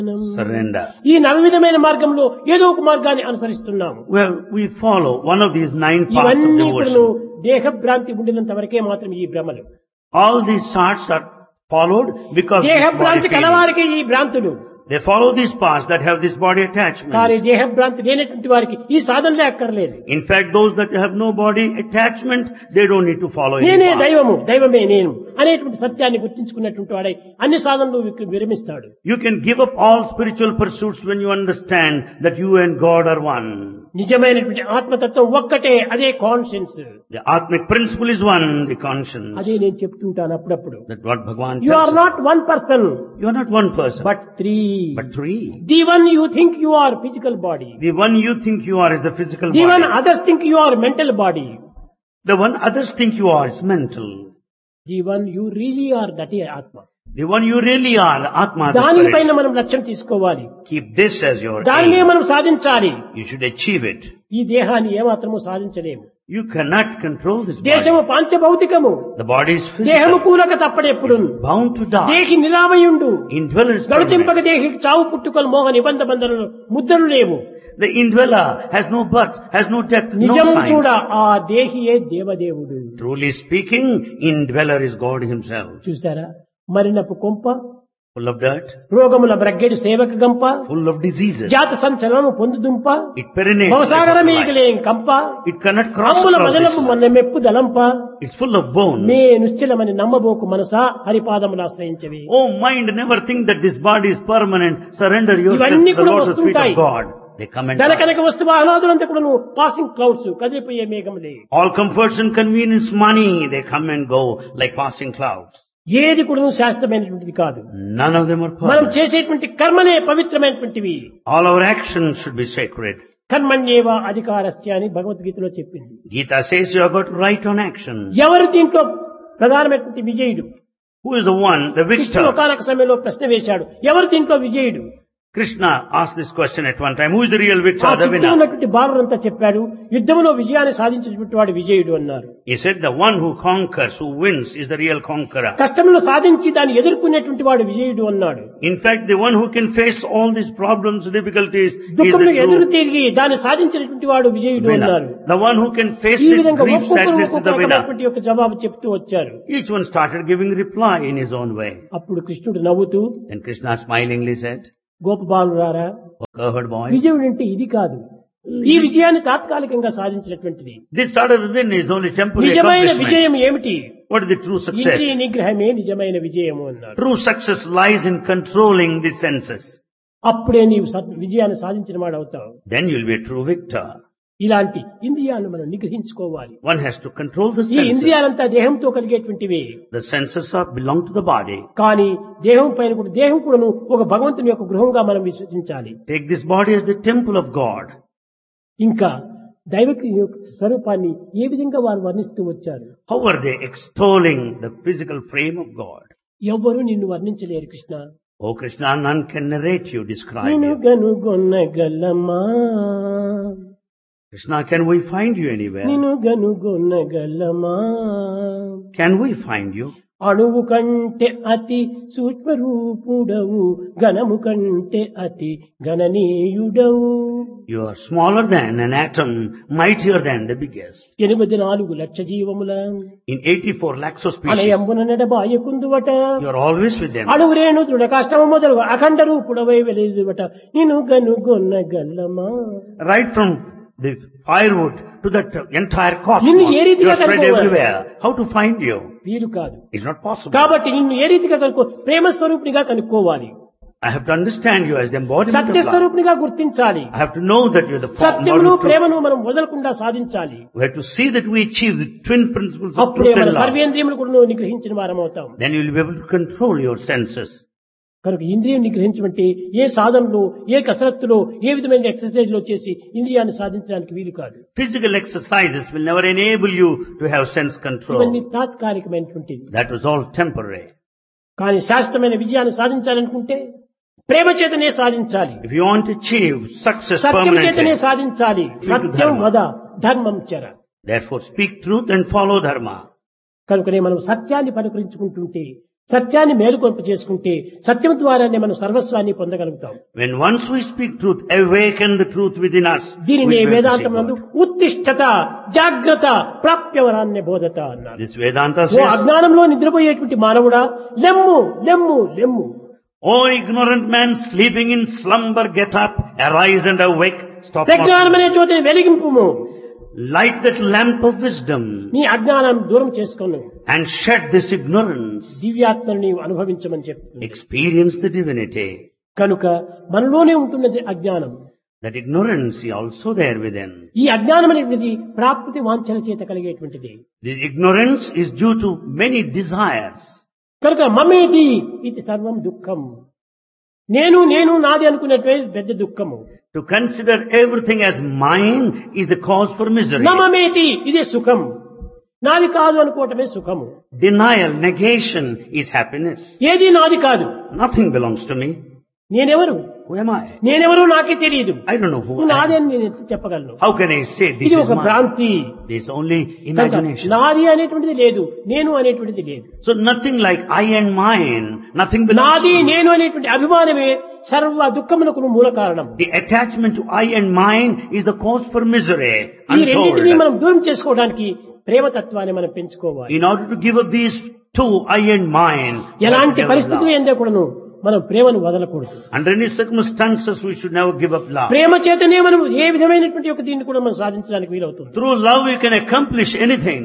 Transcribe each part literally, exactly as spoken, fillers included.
surrender. ఈ నవవిధమైన మార్గంలో ఏదో ఒక మార్గాన్ని అనుసరిస్తున్నాము. Well, we follow one of these nine paths of ఇవన్నీ కూడాను devotion. దేహభ్రాంతి ఉండినంత వరకే మాత్రం ఈ భ్రమలు. All these charts are followed because this body దేహభ్రాంతి feeling. కలవారికి ఈ భ్రాంతులు. They follow these paths that have this body attachment. కానీ దేహభ్రాంతి లేనటువంటి వారికి ఈ సాధనలే అక్కర్లేదు. In fact, those that have no body attachment, they don't need to follow any నేనే path. దైవము, దైవమే నేను అనేటువంటి సత్యాన్ని గుర్తించుకున్నటువంటి వాడై అన్ని సాధనలు విక్- విరమిస్తాడు. You can give up all spiritual pursuits when you understand that you and God are one. నిజమైనటువంటి ఆత్మతత్వం ఒక్కటే, అదే conscience. The Atmic principle is one, the conscience. అదే నేను చెప్తుంటాను అప్పుడప్పుడు. That's what Bhagavan you are tells us. Not one person You are not one person, but three. but three. The one you think you are physical body, The one you think you are is the physical the one body. Others think you are mental body, The one others think you are is mental. The one you really are that ఏ ఆత్మ. The one you really are, Atma, the దానిపైన spirit. మనం లక్ష్యం తీసుకోవాలి, Keep this as your దానినే aim. మనం సాధించాలి. You should achieve it. ఈ దేహాన్ని ఏమాత్రము సాధించలేము. You cannot control this దేశము body. పాంచభౌతికము, The body is దేహము physical. కూలక తప్పడెప్పుడు. Bound to die. దేహి నిరామయుండు, Indweller is గడుతింపక permanent. దేహికి చావు పుట్టుకలు మోహ నిబంధ బంధనలు ముద్రలు లేవు. The indweller has no birth, has no death, no నిజము sign. చూడ ఆ దేహియే దేవదేవుడు. Truly speaking, indweller is God himself. చూసారా, మరినపు కొంప, Full of dirt, రోగముల బ్రగ్గెడు సేవక గంప, full of diseases. జాత సంచలనము పొందుదుంప, It perinates. భవసాగర like a మీగలేం కంప, fly. It cannot cross అమ్ముల across this మదలపు one. మొన్న మెప్పు దలంప, It's full of bones. May నిశ్చలమని నమ్మబోకు Manasa హరిపాదములు ఆశ్రయించవి. Oh mind, never think that this body is permanent. Surrender yourself ఇవన్నీ to the కూడా lotus feet వస్తుంటాయి. of God. They come and ధన pass. కనుక వస్తు వాహనాదులంతా కూడా passing clouds, కదిలిపోయే మేఘములే. All comforts and convenience, money, they come and go like passing clouds. ఏది కూడా శాశ్వతమైనటువంటిది కాదు. None of them are మనం permanent. చేసేటువంటి కర్మలే పవిత్రమైనటువంటివి. All our actions should be sacred. కర్మణ్యేవ అధికారస్య అని భగవద్గీతలో చెప్పింది. Gita says you have got right on action. ఎవరు దీంట్లో ప్రధానమైనటువంటి విజయుడు? Who is the one, the కృష్ణుడు victor? ఒకానొక సమయంలో ప్రశ్న వేశాడు, ఎవరు దీంట్లో విజయుడు? Krishna asked this question at one time. Who is the real ఆ victor, the చుట్టూ winner? ఉన్నటువంటి బాలురంతా చెప్పాడు, యుద్ధంలో విజయాన్ని సాధించినటువంటి వాడు విజయుడు అన్నారు. He said the one who conquers, who wins, is the real conqueror. కష్టంలో సాధించి దాన్ని ఎదుర్కొనేటువంటి వాడు విజయుడు అన్నాడు. In fact, the one who can face all these problems, difficulties, is దుఃఖంలో the ఎదురు true తిరిగి దాన్ని సాధించినటువంటి వాడు విజయుడు అన్నారు. winner. The one who can face ఈ this విధంగా grief, ఒక్కొక్కరు sadness is ఒక్కొక్క the winner. రకమైనటువంటి యొక్క జవాబు చెప్తూ వచ్చారు. Each one started giving reply in his own way. అప్పుడు కృష్ణుడు నవ్వుతూ, Then Krishna smilingly said, గోపబాలురారా, "O cowherd boys, విజయుడు అంటే ఇది కాదు, ఈ విజయాన్ని తాత్కాలికంగా సాధించినటువంటిది. this sort of win is only temporary నిజమైన accomplishment. విజయం ఏమిటి? What is the true ఇంద్రియ success? నిగ్రహమే నిజమైన విజయము అన్నాడు. True success lies in controlling the senses. అప్పుడే నీవు సత్- విజయాన్ని సాధించిన వాడు అవుతావు. Then you will be a true victor. ఇలాంటి ఇంద్రియాలను మనం నిగ్రహించుకోవాలి. One has to control the ఈ senses. ఇంద్రియాలంతా దేహంతో కలిగేటువంటివి. The senses are belong to the body. కానీ దేహం పైన కూడా దేహం కూడాను ఒక భగవంతుని యొక్క గృహంగా మనం విశ్వసించాలి. Take this body as the temple of God. ఇంకా దైవకి యొక్క స్వరూపాన్ని ఏ విధంగా వారు వర్ణిస్తూ వచ్చారు? How are they extolling the physical frame of God? ఎవ్వరూ నిన్ను వర్ణించలేరు Krishna. Oh Krishna, none can narrate you, describe నిన్ను you. గనుగొనగలమా, Krishna, can we find you anywhere? నిన్ను గనుగొనగలమా, Can we find you? అణువు కంటే అతి సూక్ష్మ రూపుడవు, గణము కంటే అతి గణనీయుడవు. You are smaller than an atom, mightier than the biggest. ఎనిమిది నాలుగు లక్ష జీవముల In eighty-four lakhs of species, అనయంబున నడబాయకుందువట, you are always with them. అణువురేణు దృఢ కాష్టము మొదలు అఖండ రూపుడవై వెలిదువట, నిన్ను గనుగొనగలమా. Right from the firewood to that entire cosmos, నిన్ను ఏ you రీతిగా are spread కనుక్కోవాలి? everywhere. How to find you? వీలు కాదు. It's not possible. కాబట్టి నిన్ను ఏ రీతిగా కనుక్కో, ప్రేమ స్వరూపునిగా కనుక్కోవాలి, I have to understand you as the embodiment Satya of love. స్వరూపునిగా గుర్తించాలి. I have to know that you are the form, సత్యమును model truth. ప్రేమను మనం వదలకుండా సాధించాలి. We have to see that we achieve the twin principles of అప్పుడే truth మన and love. సర్వేంద్రియములు కూడా నిగ్రహించిన వారం అవుతాం. Then you will be able to control your senses. కనుక ఇంద్రియం నిగ్రహించమంటే ఏ సాధనలో, ఏ కసరత్తులో, ఏ విధమైన ఎక్సర్సైజ్ లో చేసి ఇంద్రియాన్ని సాధించడానికి వీలు కాదు. Physical exercises will never enable you to have sense control. ఇవన్నీ తాత్కాలికమైనటువంటిది. That was all temporary. కానీ శాశ్వతమైన విజయాన్ని సాధించాలనుకుంటే ప్రేమ చేతనే సాధించాలి, If you want to achieve success సత్యం చేతనే permanently, సాధించాలి. Speak to Satyam dharma. వద ధర్మం చర. therefore speak truth and follow dharma. కనుకనే మనం సత్యాన్ని పరికరించుకుంటుంటే సత్యాన్ని మేలుకొల్పు చేసుకుంటే సత్యం ద్వారానే మనం సర్వస్వాన్ని పొందగలుగుతాం. When once we speak truth, awaken the truth within us. దీనిని we will వేదాంతం see నందు God. ఉత్తిష్టత జాగ్రత్త ప్రాప్యవరాన్నే బోధత అన్నారు. This Vedanta ఓ says, అజ్ఞానంలో నిద్రపోయేటువంటి మానవుడా లెమ్ము లెమ్ము లెమ్ము. O ignorant man sleeping in slumber, get up, arise and awake. Stop ప్రజ్ఞానం not. అనే చోటని వెలిగింపుము. Light that lamp of wisdom నీ అజ్ఞానం దూరం చేసుకొను. and shed this ignorance. దివ్యాత్మను నీవు అనుభవించమని చెప్తుంది. Experience the divinity. కనుక మనలోనే ఉంటున్నది అజ్ఞానం. That ignorance is also there within. ఈ అజ్ఞానం అనేది ప్రాప్తి వాంఛల చేత కలిగేటువంటిది. The ignorance is due to many desires. కనుక మమేతి ఇది సర్వం దుఃఖం. నేను నేను నాది అనుకునేటువంటి పెద్ద దుఃఖము. To consider everything as mine is the cause for misery. నమమేతి ఇదే సుఖం. నాది కాదు అనుకోవటమే సుఖము. Denial, negation is happiness. ఏది నాది కాదు. Nothing belongs to me. నేనెవరు? Who am I? నేనెవరు నాకే తెలియదు. I don't know who నువ్వు I నాది am. అని నేను ఎట్లా చెప్పగలను? How can I say this ఇది is ఒక mine? భ్రాంతి. This is only కనుక imagination. నాది అనేటువంటిది లేదు, నేను అనేటువంటిది లేదు. So nothing like I and mine, nothing belongs నాది to me. నేను అనేటువంటి అభిమానమే సర్వ దుఃఖమునకు మూల కారణం. The attachment to I and mine is the cause for misery. ఈ రెండింటినీ Untold. మనం దూరం చేసుకోవడానికి ప్రేమతత్వాన్ని మనం పెంచుకోవాలి. In order to give up these two, I and mine, we have to ఎలాంటి give up పరిస్థితులు love. ఏందో కూడాను మనం ప్రేమను వదలకూడదు. Under any circumstances, we should never give up love. ప్రేమ చేతనే మనం ఏ విధమైనటువంటి ఒక దీన్ని కూడా మనం సాధించడానికి వీలవుతుంది. Through love, you can accomplish anything.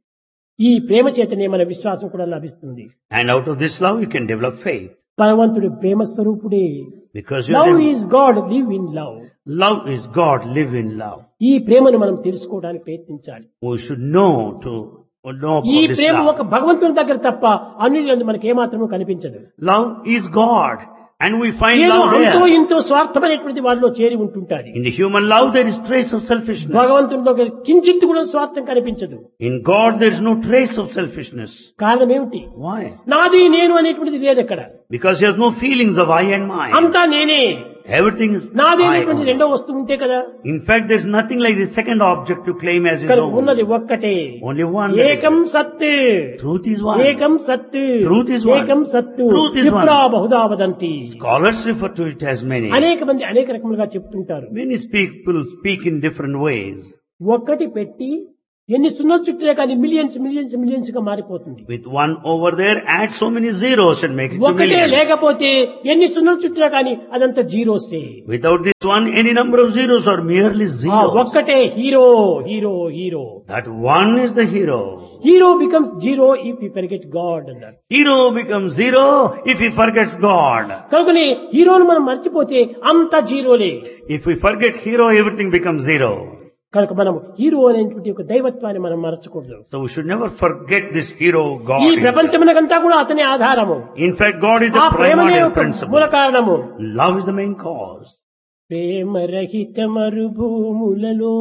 ఈ ప్రేమ చేతనే మన విశ్వాసం కూడా లభిస్తుంది. And out of this love, you can develop faith. భగవంతుడు ప్రేమ స్వరూపుడే. Because you love are is God, live in love. love is God, live in love. ఈ ప్రేమను మనం తెలుసుకోవడానికి ప్రయత్నించాలి. We should know to know ఈ about this ప్రేమ love. ఒక భగవంతుని దగ్గర తప్ప అన్నిటి మనకి ఏమాత్రమూ కనిపించదు. Love is God. And we find ఏదో love అంతో there. ఇంతో స్వార్థమైనటువంటి వారిలో చేరి ఉంటుంటారు. In the human love, there is trace of selfishness. భగవంతునిలో కించిత్తు కూడా స్వార్థం కనిపించదు. In God, there is no trace of selfishness. కారణం ఏమిటి? Why? నాది నేను అనేటువంటిది లేదు అక్కడ. Because he has no feelings of I and mine. అంతా నేనే. Everything is నాది I అనేటువంటి only. రెండో వస్తువు ఉంటే కదా. In fact, there is nothing like the second object to claim as his కనుక own. ఉన్నది ఒక్కటే. Only one. that ఏకం exists. సత్. Truth is one. ఏకం సత్. Truth is one. ఏకం సత్తు. Truth is one. విప్రా Bahuda వదంతి. Scholars refer to it as many. అనేక మంది అనేక రకములుగా చెప్తుంటారు. Many people speak in different ways. ఒక్కటి పెట్టి ఎన్ని సున్నలు చుట్టినా కానీ మిలియన్స్ మిలియన్స్ మిలియన్స్ గా మారిపోతుంది. With one over there, add so many zeros and make it to ఒకటే millions. లేకపోతే ఎన్ని సున్నలు చుట్టినా కానీ అదంతా జీరోసే. Without this one, any number of zeros are merely ఆ zeros. ఒక్కటే hero hero hero. That one is the hero. Hero becomes zero if you forget God అన్నారు. Hero becomes zero if he forgets God. కనుకని హీరోను మనం మర్చిపోతే అంత జీరోలే. If we forget hero, everything becomes zero. కనుక మనం hero అనేటువంటి ఒక దైవత్వాన్ని మనం మరచకూడదు. So we should never forget this hero God. ఈ himself. ప్రపంచమునకంతా కూడా అతనే ఆధారము. In fact, God is the ఆ ప్రేమనే primordial ఒక principle. మూల కారణము. Love is the main cause. ప్రేమ రహిత మరుభూములలో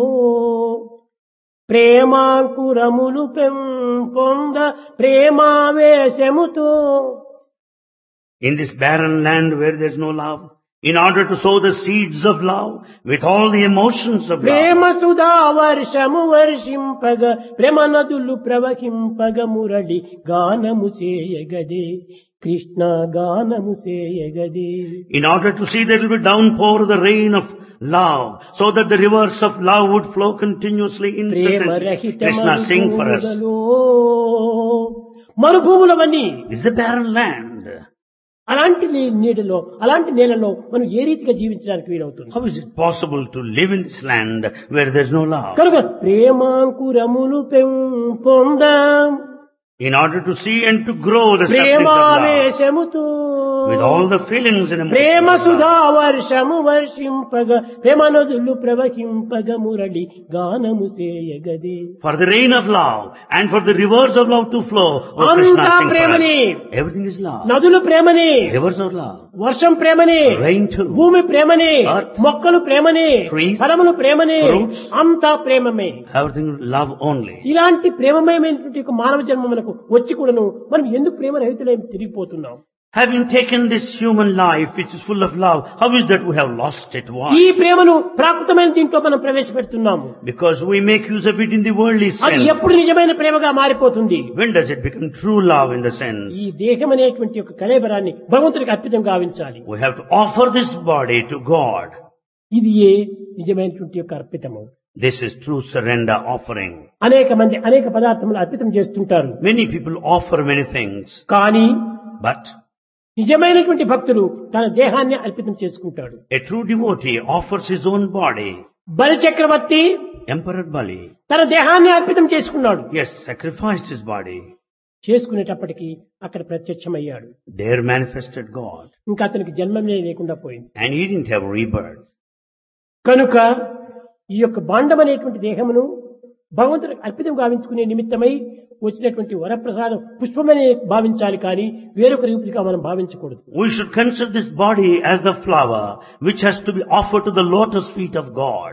ప్రేమాంకురములు పెంపొంద ప్రేమావేశముతో. In this barren land where there is no love, in order to sow the seeds of love with all the emotions of Prema love, Sudha వర్షము వర్షింపగ ప్రేమ నదులు ప్రవహింపగ మురళి గానము చేయగదే కృష్ణ గానము చేయగదే. in order to see there will be downpour of the rain of love, so that the rivers of love would flow continuously Prema incessantly. రహిత Krishna, sing for us. మరుభూములలో మరుభూములవన్నీ This is a barren land. అలాంటి నీ- నీడలో అలాంటి నేలలో మనం ఏ రీతిగా జీవించడానికి వీలవుతుంది? How is it possible to live in this land where there is no love? కనుక ప్రేమాంకురములు పెంపొంద In order to see and to grow the saplings of love ప్రేమావేశముతో with all the feelings and Prema emotions of Sudha love. వర్షము వర్షింపగ ప్రేమ నదులు ప్రవహింపగ మురళి గానము చేయగదే. For the rain of love and for the rivers of love to flow, oh అంతా Krishna, sing for ప్రేమనే. us. Everything is love. నదులు ప్రేమనే, Rivers of love. వర్షం ప్రేమనే, Rain too. భూమి ప్రేమనే, Earth. మొక్కలు ప్రేమనే, Trees. ఫలములు ప్రేమనే, Fruits. అంతా ప్రేమమే. Everything love only. ఇలాంటి ప్రేమమయమైనటువంటి ఒక మానవ జన్మ మనకు వచ్చి కూడాను మనం ఎందుకు ప్రేమ రహితులై తిరిగిపోతున్నాం? Having taken this human life which is full of love, how is that we have lost it? ఈ Why? ప్రేమను ప్రాకృతమైన దీంట్లో మనం ప్రవేశపెడుతున్నాము. Because we make use of it in the worldly అది sense. ఎప్పుడు నిజమైన ప్రేమగా మారిపోతుంది? When does it become true love in the sense? ఈ దేహం అనేటువంటి ఒక కళేబరాన్ని భగవంతుడికి అర్పితం గావించాలి. We have to offer this body to God. ఇది ఏ నిజమైనటువంటి యొక్క అర్పితము. This is true surrender offering. అనేక మంది అనేక పదార్థములు అర్పితం చేస్తుంటారు. Many people offer many things, కానీ but నిజమైనటువంటి భక్తుడు తన దేహాన్ని అర్పితం చేసుకుంటాడు. a true devotee offers his own body. బలి చక్రవర్తి Emperor Bali, తన దేహాన్ని అర్పితం చేసుకున్నాడు. yes, sacrificed his body. చేసుకునేటప్పటికీ అక్కడ ప్రత్యక్షమయ్యాడు. There manifested God. ఇంకా అతనికి జన్మమే లేకుండా పోయింది. And he didn't have rebirth. కనుక ఈ యొక్క బాండం అనేటువంటి దేహమును భగవంతుడికి అర్పితం గావించుకునే నిమిత్తమై వచ్చినటువంటి వరప్రసాదం పుష్పమనే భావించాలి కానీ వేరొక రీతిగా మనం భావించకూడదు. We should consider this body as the flower which has to be offered to the lotus feet of God.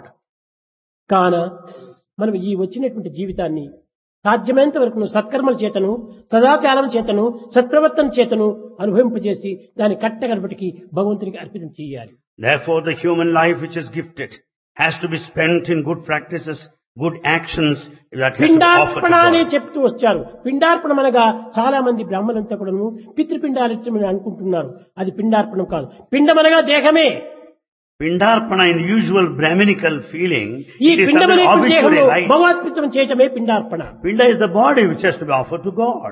కాన మనం ఈ వచ్చినటువంటి జీవితాన్ని సాధ్యమైనంత వరకు సత్కర్మల చేతను సదాచారం చేతను సత్ప్రవర్తన చేతను అనుభవింపజేసి దాన్ని కట్టగలపటికి భగవంతునికి అర్పితం చేయాలి. Therefore the human life which is gifted has to be spent in good practices, good actions that has to be offered to పిండార్పణ అని God. చెప్తూ వచ్చారు. పిండార్పణం అనగా చాలా మంది బ్రాహ్మణులంతా కూడా పితృపిండాలని అనుకుంటున్నారు. అది పిండార్పణం కాదు. పిండం అనగా దేహమే. Pindarpana in the usual Brahminical feeling, ఈ it is పిండం something అనేటువంటి arbitrary దేహంలో rights. భగవద్గీతం చేయటమే పిండార్పణ. Pinda is the body which has to be offered to God.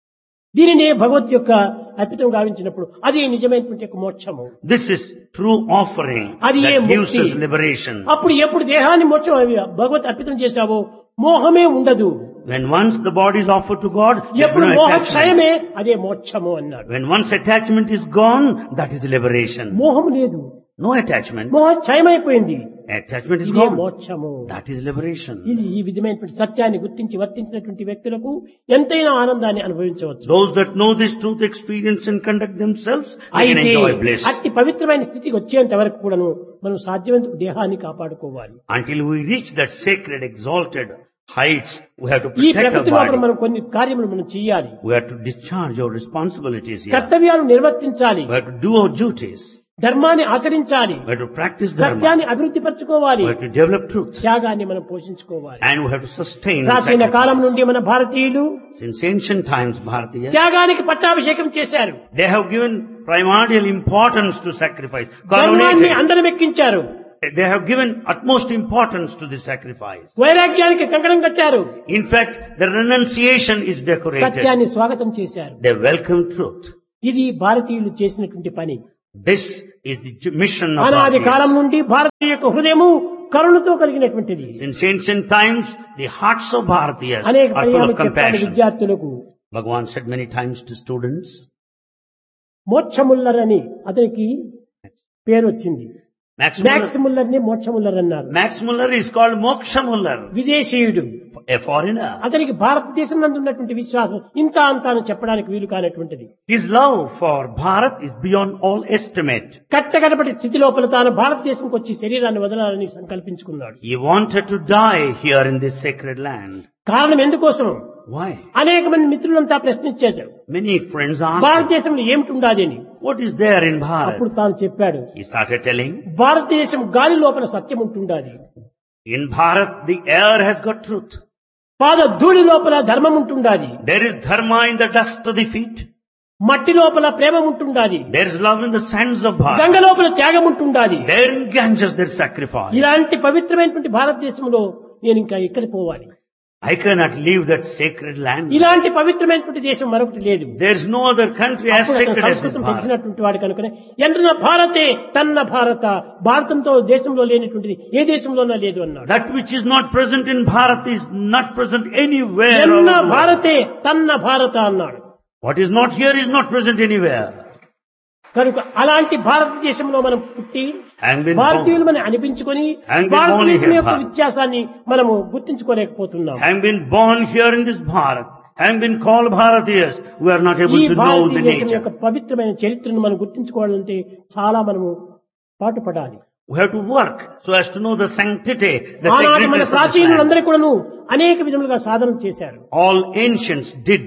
దీనిని భగవత్ యొక్క అర్పితం గావించినప్పుడు అది నిజమైనటువంటి యొక్క మోక్షము. This is true offering అది ఏ that gives ముక్తి. us liberation. అప్పుడు ఎప్పుడు దేహాన్ని మోక్షం భగవత్ అర్పితం చేశావో మోహమే ఉండదు. When once the body is offered to God, there is ఎప్పుడు no మోహ attachment. క్షయమే అదే మోక్షము అన్నాడు. When once attachment is gone, that is liberation. మోహం లేదు, No attachment. మోహ క్షయమైపోయింది. Attachment is ఇదే gone. మోక్షము. That is liberation. ఇది ఈ విధమైనటువంటి సత్యాన్ని గుర్తించి వర్తించినటువంటి వ్యక్తులకు ఎంతైనా ఆనందాన్ని అనుభవించవచ్చు. Those that know this truth, experience and conduct themselves, they can అయితే enjoy bliss. అట్టి పవిత్రమైన స్థితికి వచ్చేంత వరకు కూడాను మనం సాధ్యమైనంత దేహాన్ని కాపాడుకోవాలి. Until we reach that sacred, exalted heights, we have to ఈ protect our ప్రకృతి లోపల body. మనం కొన్ని కార్యములు మనం చేయాలి. We have to discharge our responsibilities here. కర్తవ్యాలు నిర్వర్తించాలి. We have to do our duties. ధర్మాన్ని ఆచరించాలి. We have to practice dharma. సత్యాన్ని అభివృద్ధి పరచుకోవాలి. We have to develop truth. త్యాగాన్ని మనం పోషించుకోవాలి. And we have to sustain the ప్రాచీన కాలం sacrifice. నుండి మన భారతీయులు Since ancient times, Bharatiya, త్యాగానికి పట్టాభిషేకం చేశారు. they have given primordial importance to sacrifice. ధర్మాన్ని Coronated. అందరం ఎక్కించారు. They have given utmost importance to the sacrifice. వైరాగ్యానికి కంకణం కట్టారు. In fact, the renunciation is decorated. సత్యాన్ని స్వాగతం చేశారు. They welcome truth. ఇది భారతీయులు చేసినటువంటి పని. This is the mission of అనాది కాలం Bharatiya. నుండి భారతీయ యొక్క హృదయము కరుణతో కలిగినటువంటిది. Since ancient times, the hearts of Bharatiyas అనేక are full పర్యాలు of చెప్పాను compassion. విద్యార్థులకు. Bhagavan said many times to students, మోక్షముల్లర్ అని అతనికి పేరు వచ్చింది. Max మ్యాక్స్ Muller, ముల్లర్ ని మోక్షముల్లర్ అన్నారు. Max Muller is called Moksha Muller, విదేశీయుడు. a foreigner. అతనికి భారతదేశం నందు ఉన్నటువంటి విశ్వాసం ఇంత అంతా అని చెప్పడానికి వీలు కానటువంటిది. His love for Bharat is beyond all estimate. కట్టగడపటి స్థితి లోపల తాను భారతదేశంకి వచ్చి శరీరాన్ని వదలాలని సంకల్పించుకున్నాడు. He wanted to die here in this sacred land. కారణం ఎందుకోసం? Why? అనేక మంది మిత్రులంతా ప్రశ్నించారు, Many friends asked him, భారతదేశంలో ఏమిటి ఉండాలి అని. what is there in అప్పుడు Bharat? తాను చెప్పాడు, He started telling, భారతదేశం గాలి లోపల సత్యం ఉంటుండాలి, in Bharat the air has got truth. పాద ధూళి లోపల ధర్మం ఉంటుండాలి, There is dharma in the dust of the feet. మట్టి లోపల ప్రేమ ఉంటుండాలి, There is love in the sands of Ganga Bharat. లోపల త్యాగం ఉంటుండాలి. There in Ganges there is sacrifice. ఇలాంటి పవిత్రమైనటువంటి భారతదేశంలో నేను ఇంకా ఎక్కడ పోవాలి? I cannot leave that sacred land. ఇలాంటి పవిత్రమైనటువంటి దేశం మరొకటి లేదు. There is no other country as అప్పుడు అతను sacred as this సంస్కృతం Bharat. తెలిసినటువంటి వాడు కనుకనే ఎంద్రన భారతే తన్న భారత, భారతంతో దేశంలో లేనటువంటిది ఏ దేశంలోనా లేదు అన్నాడు. That which is not present in Bharat is not present anywhere. all ఎన్న over the world. భారతే తన్న భారత అన్నాడు. What is not here is not present anywhere. కనుక అలాంటి భారతదేశంలో మనం పుట్టి Having been భారతీయులు born, మనం అనిపించుకొని And been born భారతదేశం here, యొక్క Bharat. వ్యత్యాసాన్ని మనము గుర్తించుకోలేకపోతున్నాం. having been born here in this Bharat, having been called Bharatiyas, we are not able ఈ to know the భారతదేశం యొక్క nature. పవిత్రమైన చరిత్రను మనం గుర్తించుకోవాలంటే చాలా మనము పాటుపడాలి. We have to work so as to know the sanctity, the ఆనాటి మన sacredness of this land. ప్రాచీనులందరూ కూడాను అనేక విధములుగా సాధన చేశారు. All ancients did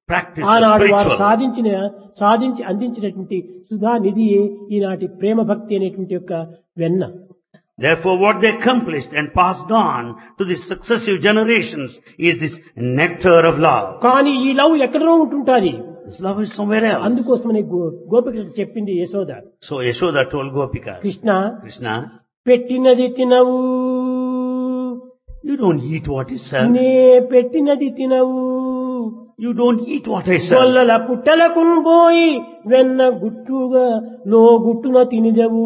practice the ఆనాడు వారు spiritual. సాధించిన సాధించి అందించినటువంటి సుధా నిధియే ఈనాటి ప్రేమ భక్తి అనేటువంటి యొక్క వెన్న. Therefore, what they accomplished and passed on to the successive generations is this nectar of love. కానీ ఈ లవ్ ఎక్కడో ఉంటుంటాది. This love is somewhere else. అందుకోసమని గో- గోపికలకు చెప్పింది Yashoda, So Yashoda told Gopika, Krishna Krishna, పెట్టినది తినవు, you don't eat what is served. నే పెట్టినది తినవు, You don't eat what I serve. గొల్లల పుట్టలకు పోయి వెన్న గుట్టుగా లో గుట్టున తినిదవు,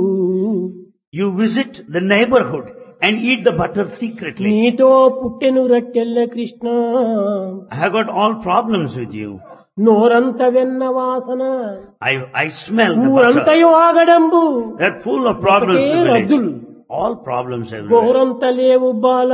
You visit the neighborhood and eat the butter secretly. నీతో పుట్టెను రట్టెల్ల Krishna, I have got all problems with you. నోరంత వెన్న వాసన, I, I smell the butter. ఊరంతయు ఆగడంబు, They're full of problems in ఒకటే the village. రద్దులు, All problems everywhere. గోరంత లేవు బాల,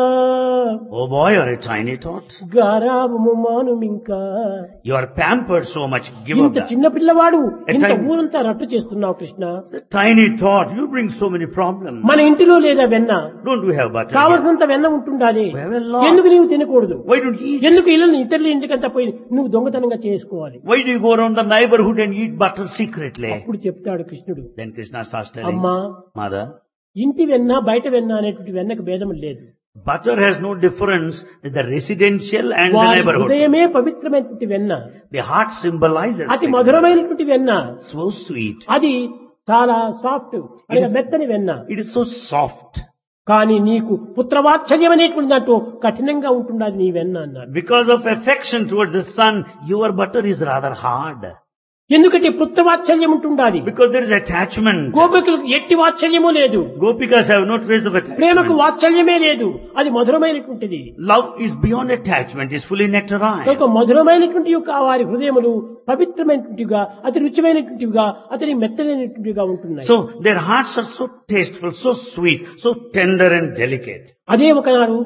Oh boy, you're a tiny tot. గారాబము మానుమింకా, You are pampered so much. Give up ఇంత that. చిన్న పిల్లవాడు ఇంత time- ఊరంతా రట్టు చేస్తున్నావు Krishna, It's a tiny tot. You bring so many problems. మన ఇంటిలో లేదా వెన్న, Don't we have butter? here? కావలసినంత వెన్న ఉంటుండాలి, We have a lot. ఎందుకు నీవు తినకూడదు, Why don't you eat? ఎందుకు ఇళ్ళని ఇతరుల ఇంటికంతా పోయి నువ్వు దొంగతనంగా చేసుకోవాలి. Why do you go around the neighborhood and eat butter secretly? అప్పుడు చెప్తాడు కృష్ణుడు, Then Krishna starts telling, అమ్మా Mother, ఇంటి వెన్న బయట వెన్న అనేటువంటి వెన్నకు భేదం లేదు, butter has no difference in the residential and the వారి neighborhood. హృదయమే పవిత్రమైనటువంటి వెన్న, The heart symbolizes అతి it. మధురమైనటువంటి వెన్న, So sweet. అది చాలా సాఫ్ట్ అనగా మెత్తని వెన్న. It is so soft. కానీ నీకు పుత్రవాత్సల్యం అనేటువంటి దాంట్లో కఠినంగా ఉంటున్నది నీ వెన్న అన్నారు. Because of affection towards the son, your butter is rather hard. ఎందుకంటే పుత్రవాత్సల్యం ఉంటుండాలి, Because there is attachment. గోపికలకు ఎట్టి వాత్సల్యము లేదు, Gopikas have no trace of ప్రేమకు attachment. వాత్సల్యమే లేదు, అది మధురమైనటువంటిది. Love is beyond attachment, is fully nectarine. కనుక మధురమైనటువంటి యొక్క వారి హృదయములు పవిత్రమైనటువంటివిగా, అతి రుచిమైనటువంటివిగా, అతని మెత్తనైనటువంటివిగా ఉంటున్నాయి. So their hearts are so tasteful, so sweet, so tender and delicate. అదే ఒకనాడు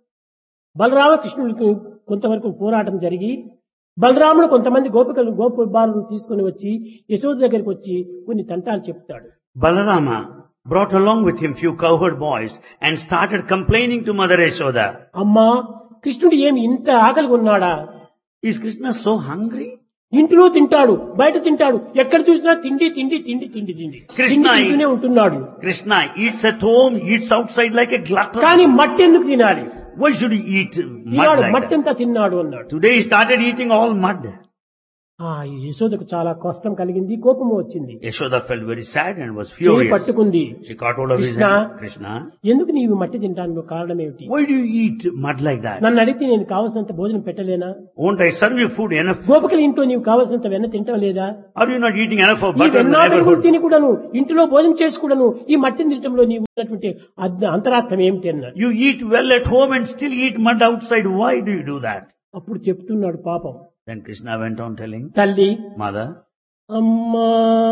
బలరామకృష్ణుడికి కొంతవరకు పోరాటం జరిగి, బలరాముడు కొంతమంది గోపికలు గోప బాలను తీసుకుని వచ్చి యశోద దగ్గరికి వచ్చి కొన్ని తంటాలు చెప్తాడు. Balarama brought along with him few cowherd boys and started complaining to Mother Yashoda. అమ్మా, కృష్ణుడు ఏమి ఇంత ఆకలిగా ఉన్నాడా, Is Krishna so hungry? ఇంటిలో తింటాడు, బయట తింటాడు, ఎక్కడ చూసినా తిండి తిండి తిండి తిండి తిండి కృష్ణ తిండి తింటూనే ఉంటున్నాడు. Krishna eats at home, eats outside like a glutton. కానీ మట్టి ఎందుకు తినాలి, Why should he eat mud Eenadu like that? మట్టంతా తిన్నాడు అన్నాడు. Today he started eating all mud. ఆ యశోదకు చాలా కష్టం కలిగింది, కోపము వచ్చింది, Yashoda felt very sad and was చేయి furious. పట్టుకుంది. She caught hold of his Krishna, hand. Krishna, ఎందుకు నీవు మట్టి తింటాను కారణం ఏమిటి, why do you eat mud like that? నన్ను అడిగితే నేను కావలసినంత భోజనం పెట్టలేనా, Won't I serve you food enough? గోపికల ఇంట్లో నీవు కావలసినంత వెన్న తింటాం లేదా, Are you not eating enough of ఈ butter in the వెన్నాటలు neighborhood? తిని కూడాను ఇంటిలో భోజనం చేసి కూడాను ఈ మట్టిని తినటంలో నీవు ఉన్నటువంటి అద్- అంతరార్థం ఏమిటి అన్నాడు. You eat well at home and still eat mud outside. Why do you do that? అప్పుడు చెప్తున్నాడు పాపం, Then Krishna went on telling, తల్లి Mother, అమ్మా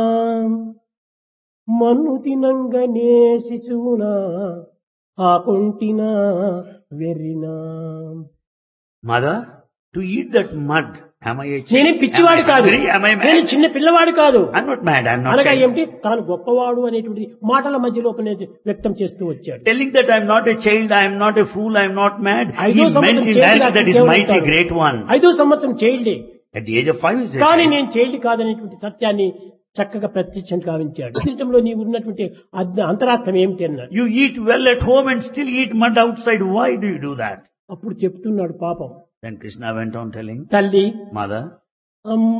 మన్ను తినంగనే శిశువునా ఆకుంటినా వెర్రినా, Mother, to eat that mud, am I a child? నేనే పిచ్చివాడు Am I కాదు, hungry? Am I నేను mad? చిన్న పిల్లవాడు కాదు. I'm not mad. I'm not అనగా child. ఏమిటి, తాను గొప్పవాడు అనేటువంటిది మాటల మధ్యలో వ్యక్తం చేస్తూ వచ్చాడు. Telling that I'm not a child, I'm not a fool, I'm not mad. He ఐదో meant సంవత్సరం in child that that is mighty great one. ఐదో సంవత్సరం చైల్డే, At the age of five is a కానీ child. నేను child కాదనేటువంటి సత్యాన్ని చక్కగా ప్రత్యక్షం కావించాడు. తినటంలో నీవు ఉన్నటువంటి అద్- అంతరార్థం ఏమిటి అన్నాడు. You eat well at home and still eat mud outside. Why do you do that? అప్పుడు చెప్తున్నాడు పాపం, Then Krishna went on telling, తల్లి Mother, అమ్మ